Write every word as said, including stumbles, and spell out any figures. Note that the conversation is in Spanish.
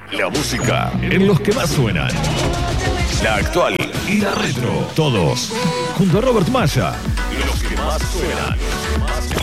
La música en los que más suenan. La actual y la retro. Todos junto a Robert Maya. Los que más suenan.